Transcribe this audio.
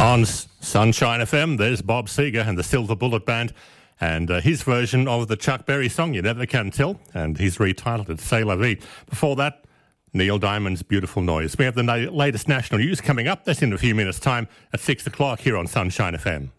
On Sunshine FM, there's Bob Seger and the Silver Bullet Band and his version of the Chuck Berry song, You Never Can Tell, and he's retitled it C'est La Vie. Before that, Neil Diamond's Beautiful Noise. We have the latest national news coming up. That's in a few minutes' time at 6 o'clock here on Sunshine FM.